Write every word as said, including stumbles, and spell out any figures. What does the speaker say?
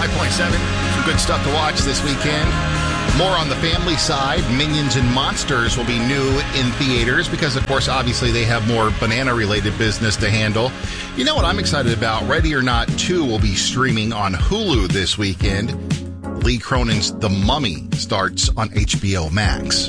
five point seven. Some good stuff to watch this weekend. More on the family side. Minions and Monsters will be new in theaters because, of course, obviously they have more banana-related business to handle. You know what I'm excited about? Ready or Not two will be streaming on Hulu this weekend. Lee Cronin's The Mummy starts on H B O Max.